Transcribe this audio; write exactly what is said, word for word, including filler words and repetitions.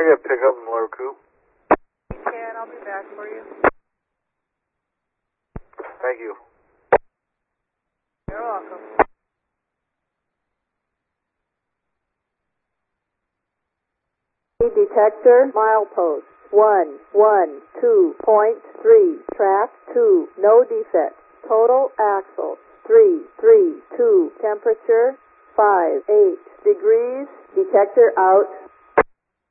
I got pick up in Motor Coupe. Can I'll be back for you. Thank you. You're welcome. Detector, milepost, one, one, two point three, track, two, no defects, total axle, three, three, two, temperature, five, eight degrees, detector out.